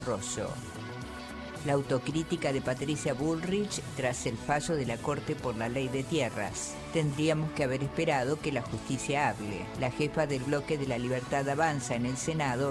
Rosso. La autocrítica de Patricia Bullrich tras el fallo de la Corte por la Ley de Tierras. Tendríamos que haber esperado que la justicia hable. La jefa del bloque de La Libertad Avanza en el Senado